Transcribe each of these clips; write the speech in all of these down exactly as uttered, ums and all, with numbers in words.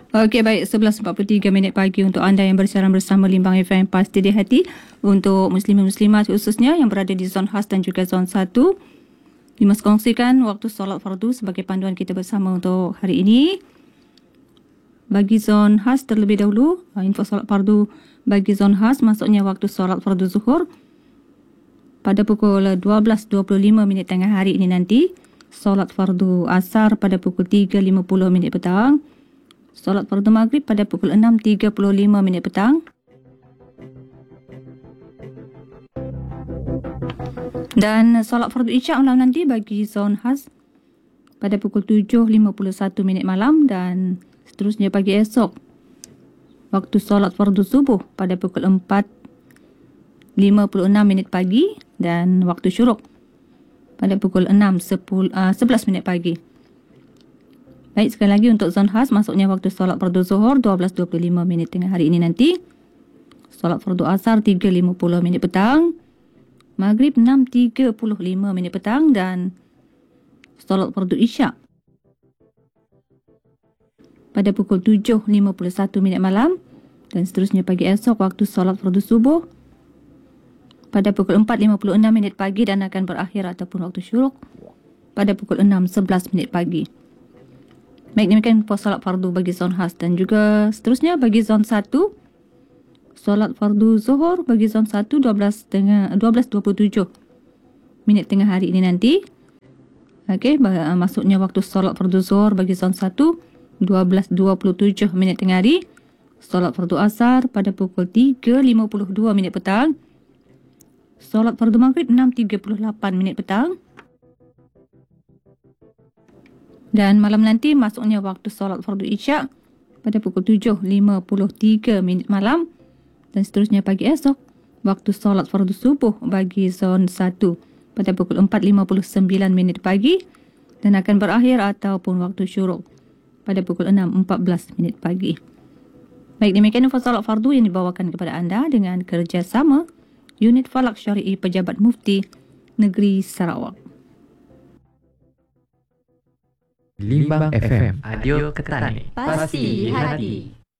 Okey, baik, sebelas empat puluh tiga minit pagi untuk anda yang bersiaran bersama Limbang F M Pasti di Hati. Untuk muslimin muslimat khususnya yang berada di zon khas dan juga zon satu, Dimas kongsikan waktu solat fardu sebagai panduan kita bersama untuk hari ini. Bagi zon khas terlebih dahulu, info solat fardu bagi zon khas maksudnya waktu solat fardu zuhur pada pukul dua belas dua puluh lima minit tengah hari ini nanti. Solat fardu asar pada pukul tiga lima puluh minit petang. Solat fardu maghrib pada pukul enam tiga puluh lima minit petang. Dan solat fardu isyak malam nanti bagi zon khas pada pukul tujuh lima puluh satu minit malam, dan seterusnya pagi esok waktu solat fardu subuh pada pukul empat lima puluh enam minit pagi, dan waktu syuruk pada pukul enam sebelas minit pagi. Baik, sekali lagi untuk zon khas maksudnya waktu solat fardu zuhur dua belas dua puluh lima minit tengah hari ini nanti. Solat fardu asar tiga lima puluh minit petang. Maghrib enam tiga puluh lima minit petang, dan solat fardu isyak pada pukul tujuh lima puluh satu minit malam, dan seterusnya pagi esok waktu solat fardu subuh pada pukul empat lima puluh enam minit pagi, dan akan berakhir ataupun waktu syuruk pada pukul enam sebelas minit pagi. Baik, demikian solat fardu bagi zon khas, dan juga seterusnya bagi zon satu. Solat fardu zuhur bagi zon satu dua belas dua puluh tujuh minit tengah hari ini nanti. Okey, maksudnya waktu solat fardu zuhur bagi zon satu dua belas dua puluh tujuh minit tengah hari. Solat fardu asar pada pukul tiga lima puluh dua minit petang. Solat fardu maghrib enam tiga puluh lapan minit petang. Dan malam nanti masuknya waktu solat fardu isyak pada pukul tujuh lima puluh tiga minit malam, dan seterusnya pagi esok waktu solat fardu subuh bagi zon satu pada pukul empat lima puluh sembilan minit pagi, dan akan berakhir ataupun waktu syuruk pada pukul enam empat belas minit pagi. Baik, demikian info solat fardu yang dibawakan kepada anda dengan kerjasama Unit Falak Syari'i Pejabat Mufti Negeri Sarawak. Limbang F M, Radio Ketani, Pasti di Hati.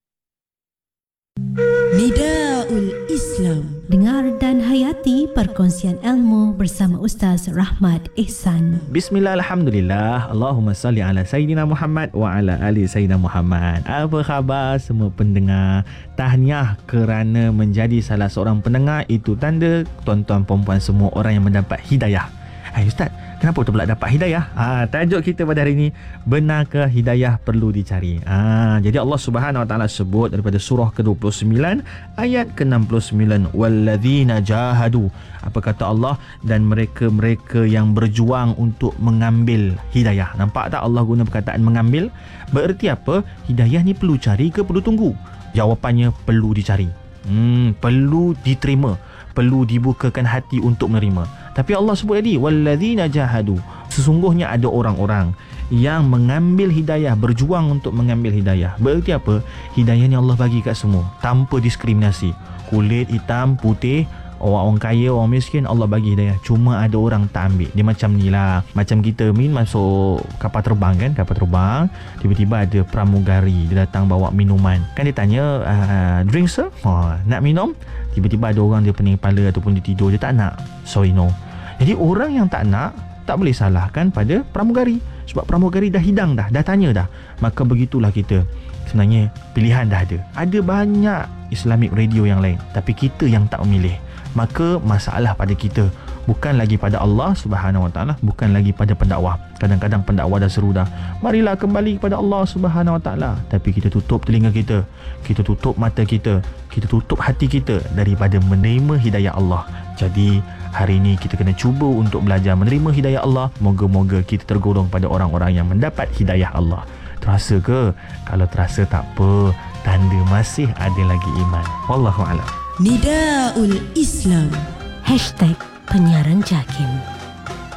Nidaul Islam. Dengar dan hayati perkongsian ilmu bersama Ustaz Rahmat Ihsan. Bismillah, Alhamdulillah, Allahumma salli ala Sayyidina Muhammad wa ala ali Sayyidina Muhammad. Apa khabar semua pendengar? Tahniah kerana menjadi salah seorang pendengar. Itu tanda tuan-tuan perempuan semua orang yang mendapat hidayah. Hai Ustaz, kenapa tu pula dapat hidayah? Ha, tajuk kita pada hari ini, benarkah hidayah perlu dicari? Ha, jadi Allah Subhanahu Wa Taala sebut daripada surah ke dua puluh sembilan ayat ke enam puluh sembilan, walladzina jahadu. Apa kata Allah? Dan mereka-mereka yang berjuang untuk mengambil hidayah. Nampak tak Allah guna perkataan mengambil? Bererti apa? Hidayah ni perlu cari ke perlu tunggu? Jawapannya perlu dicari. Hmm, perlu diterima, perlu dibukakan hati untuk menerima. Tapi Allah sebut tadi, walladzina jahadu. Sesungguhnya ada orang-orang yang mengambil hidayah, berjuang untuk mengambil hidayah. Berarti apa? Hidayah ni Allah bagi kat semua tanpa diskriminasi. Kulit hitam, putih, orang-orang kaya, orang miskin, Allah bagi hidayah. Cuma ada orang tak ambil. Dia macam ni lah, macam kita min masuk kapal terbang kan, kapal terbang, tiba-tiba ada pramugari, dia datang bawa minuman. Kan dia tanya, uh, drink sir? Ha, nak minum? Tiba-tiba ada orang dia pening kepala ataupun dia tidur, dia tak nak. Sorry, no. Jadi orang yang tak nak, tak boleh salahkan pada pramugari. Sebab pramugari dah hidang dah, dah tanya dah. Maka begitulah kita. Sebenarnya pilihan dah ada. Ada banyak Islamic radio yang lain, tapi kita yang tak memilih. Maka masalah pada kita, bukan lagi pada Allah Subhanahu Wa Taala, bukan lagi pada pendakwah. Kadang-kadang pendakwah dah seru dah, marilah kembali kepada Allah Subhanahu Wa Taala, tapi kita tutup telinga kita, kita tutup mata kita, kita tutup hati kita daripada menerima hidayah Allah. Jadi hari ini kita kena cuba untuk belajar menerima hidayah Allah. Moga-moga kita tergolong pada orang-orang yang mendapat hidayah Allah. Terasa ke? Kalau terasa tak apa, tanda masih ada lagi iman. Wallahu a'lam. Nidaul Islam. Hashtag penyiaran JAKIM.